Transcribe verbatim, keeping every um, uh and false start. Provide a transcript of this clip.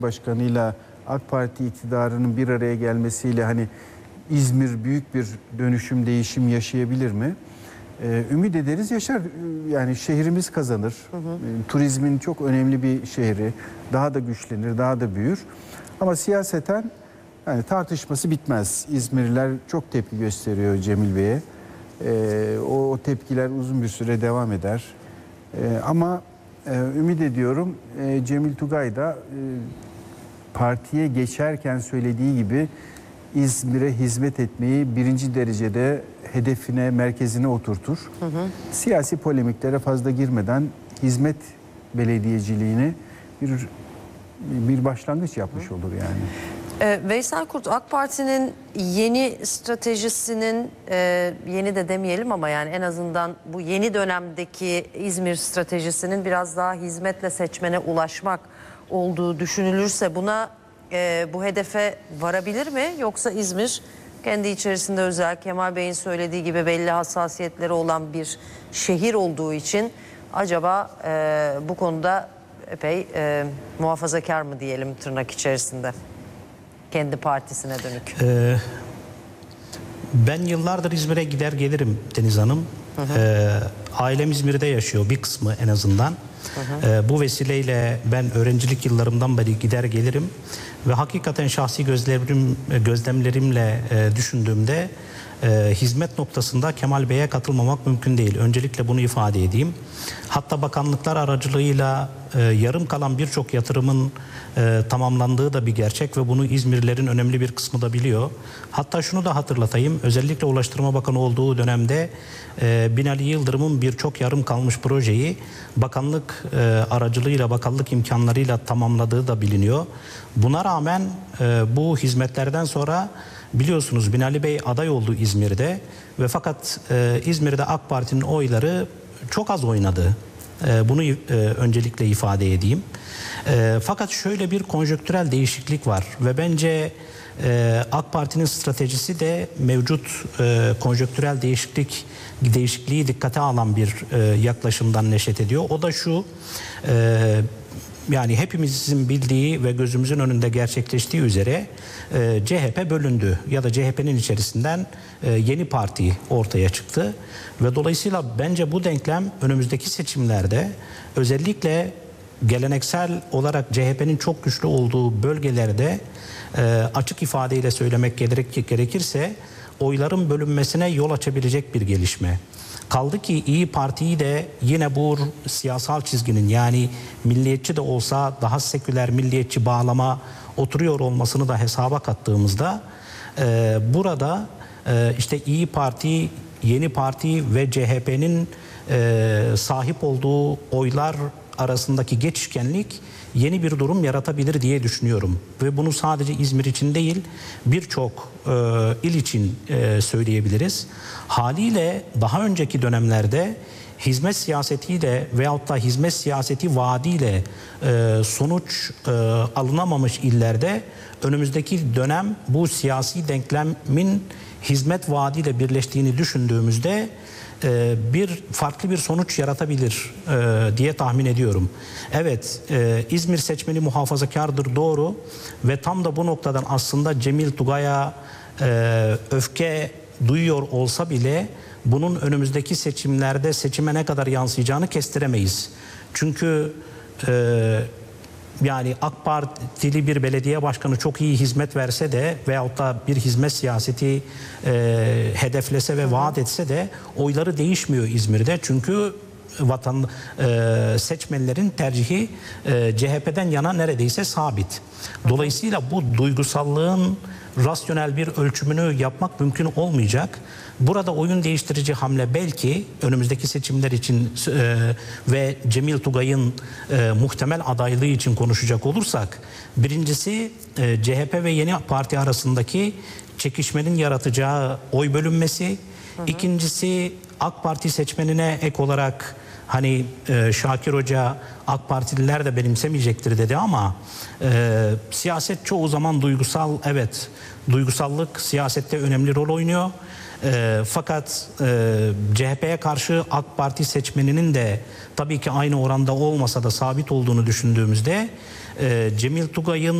Başkanıyla AK Parti iktidarının bir araya gelmesiyle hani İzmir büyük bir dönüşüm, değişim yaşayabilir mi? Ee, ümit ederiz yaşar. Yani şehrimiz kazanır. Hı hı. Ee, turizmin çok önemli bir şehri. Daha da güçlenir, daha da büyür. Ama siyaseten yani tartışması bitmez. İzmirliler çok tepki gösteriyor Cemil Bey'e. Ee, o, o tepkiler uzun bir süre devam eder. Ee, ama e, ümit ediyorum e, Cemil Tugay da e, partiye geçerken söylediği gibi İzmir'e hizmet etmeyi birinci derecede hedefine, merkezine oturtur. Hı hı. Siyasi polemiklere fazla girmeden hizmet belediyeciliğini bir bir başlangıç yapmış hı. olur yani. Ee, Veysel Kurt, AK Parti'nin yeni stratejisinin, e, yeni de demeyelim ama yani en azından bu yeni dönemdeki İzmir stratejisinin biraz daha hizmetle seçmene ulaşmak olduğu düşünülürse buna e, bu hedefe varabilir mi? Yoksa İzmir kendi içerisinde özel, Kemal Bey'in söylediği gibi belli hassasiyetleri olan bir şehir olduğu için acaba e, bu konuda epey e, muhafazakar mı diyelim tırnak içerisinde? Kendi partisine dönük. Ee, ben yıllardır İzmir'e gider gelirim Deniz Hanım. Hı hı. Ee, ailem İzmir'de yaşıyor, bir kısmı en azından. Hı hı. Ee, bu vesileyle ben öğrencilik yıllarımdan beri gider gelirim. Ve hakikaten şahsi gözlemlerim, gözlemlerimle e, düşündüğümde e, hizmet noktasında Kemal Bey'e katılmamak mümkün değil. Öncelikle bunu ifade edeyim. Hatta bakanlıklar aracılığıyla e, yarım kalan birçok yatırımın e, tamamlandığı da bir gerçek ve bunu İzmirlilerin önemli bir kısmı da biliyor. Hatta şunu da hatırlatayım. Özellikle Ulaştırma Bakanı olduğu dönemde e, Binali Yıldırım'ın birçok yarım kalmış projeyi bakanlık e, aracılığıyla, bakanlık imkanlarıyla tamamladığı da biliniyor. Buna rağmen e, bu hizmetlerden sonra biliyorsunuz Binali Bey aday oldu İzmir'de ve fakat e, İzmir'de AK Parti'nin oyları çok az oynadı. E, bunu e, öncelikle ifade edeyim. E, fakat şöyle bir konjonktürel değişiklik var ve bence e, AK Parti'nin stratejisi de mevcut e, konjonktürel değişiklik değişikliği dikkate alan bir e, yaklaşımdan neşet ediyor. O da şu: e, yani hepimizin bildiği ve gözümüzün önünde gerçekleştiği üzere e, C H P bölündü ya da C H P'nin içerisinden e, yeni parti ortaya çıktı ve dolayısıyla bence bu denklem önümüzdeki seçimlerde özellikle geleneksel olarak C H P'nin çok güçlü olduğu bölgelerde e, açık ifadeyle söylemek gerek, gerekirse oyların bölünmesine yol açabilecek bir gelişme. Kaldı ki İyi Parti'yi de yine bu siyasal çizginin, yani milliyetçi de olsa daha seküler milliyetçi bağlama oturuyor olmasını da hesaba kattığımızda e, burada e, işte İyi Parti, Yeni Parti ve C H P'nin e, sahip olduğu oylar arasındaki geçişkenlik yeni bir durum yaratabilir diye düşünüyorum. Ve bunu sadece İzmir için değil birçok e, il için e, söyleyebiliriz. Haliyle daha önceki dönemlerde hizmet siyasetiyle veyahut da hizmet siyaseti vaadiyle e, sonuç e, alınamamış illerde önümüzdeki dönem bu siyasi denklemin hizmet vaadiyle birleştiğini düşündüğümüzde e, bir farklı bir sonuç yaratabilir e, diye tahmin ediyorum. Evet, e, İzmir seçmeni muhafazakardır, doğru, ve tam da bu noktadan aslında Cemil Tugay'a e, öfke duyuyor olsa bile bunun önümüzdeki seçimlerde seçime ne kadar yansıyacağını kestiremeyiz. Çünkü e, yani AK Partili bir belediye başkanı çok iyi hizmet verse de veyahut da bir hizmet siyaseti e, hedeflese ve vaat etse de oyları değişmiyor İzmir'de. Çünkü vatan e, seçmenlerin tercihi e, C H P'den yana neredeyse sabit. Dolayısıyla bu duygusallığın rasyonel bir ölçümünü yapmak mümkün olmayacak. Burada oyun değiştirici hamle belki önümüzdeki seçimler için e, ve Cemil Tugay'ın e, muhtemel adaylığı için konuşacak olursak, birincisi e, C H P ve Yeni Parti arasındaki çekişmenin yaratacağı oy bölünmesi. Hı hı. İkincisi AK Parti seçmenine ek olarak hani e, Şakir Hoca AK Partililer de benimsemeyecektir dedi ama e, siyaset çoğu zaman duygusal, evet, duygusallık siyasette önemli rol oynuyor. E, fakat e, C H P'ye karşı AK Parti seçmeninin de tabii ki aynı oranda olmasa da sabit olduğunu düşündüğümüzde e, Cemil Tugay'ın